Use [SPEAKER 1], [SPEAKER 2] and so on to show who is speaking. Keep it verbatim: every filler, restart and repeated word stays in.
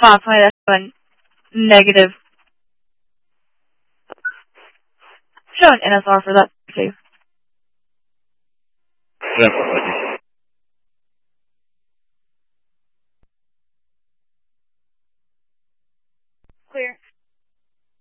[SPEAKER 1] five point seven negative. Show an N S R for that too.
[SPEAKER 2] Definitely.